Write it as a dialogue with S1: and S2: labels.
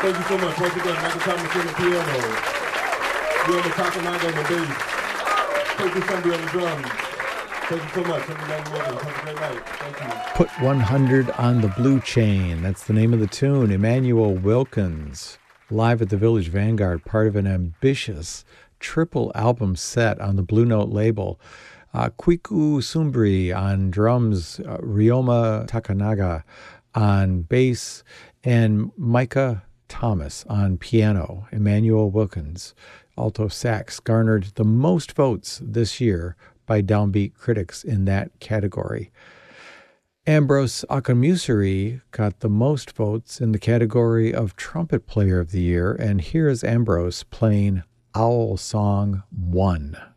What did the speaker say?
S1: Thank you so much. Once again, Michael Thomas on the piano. Leona Takanaga on the bass. Thank you, Sunday on the drums. Thank you so much. Everybody, welcome. Have a great night. Thank you.
S2: Put 100 on the Blue Chain. That's the name of the tune. Emmanuel Wilkins, live at the Village Vanguard, part of an ambitious triple album set on the Blue Note label. Kwiku Sumbri on drums, Ryoma Takanaga on bass, and Micah Thomas on piano. Emmanuel Wilkins, alto sax, garnered the most votes this year by Downbeat critics in that category. Ambrose Akamusiri got the most votes in the category of Trumpet Player of the Year, and here's Ambrose playing Owl Song 1.